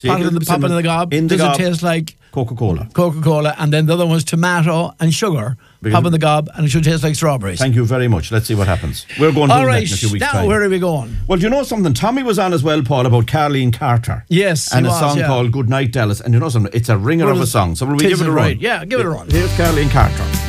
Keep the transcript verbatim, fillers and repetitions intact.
Pop it in the, pop it in the gob. In the Does gob. it taste like Coca-Cola? Coca-Cola, and then the other one's tomato and sugar. Because pop in the gob, and it should taste like strawberries. Thank you very much. Let's see what happens. We're going to All do right, that in a few weeks' now time. where are we going? Well, do you know something? Tommy was on as well, Paul, about Carleen Carter. Yes, and he a was, song yeah. called Good Night Dallas. And you know something? It's a ringer What of a is- song. So will we Tis give it a it run? right? Yeah, give it a run. Here's Carleen Carter.